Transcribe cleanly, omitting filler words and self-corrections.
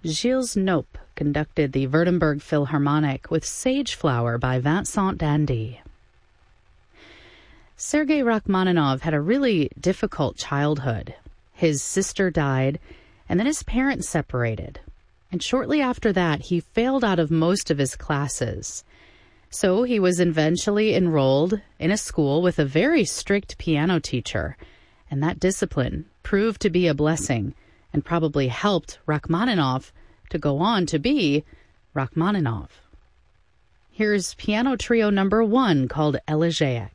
Gilles Nope conducted the Württemberg Philharmonic with Sage Flower by Vincent d'Indy. Sergei Rachmaninoff had a really difficult childhood. His sister died, and then his parents separated. And shortly after that, he failed out of most of his classes. So he was eventually enrolled in a school with a very strict piano teacher, and that discipline proved to be a blessing and probably helped Rachmaninoff to go on to be Rachmaninoff. Here's piano trio number 1 called Elegiac.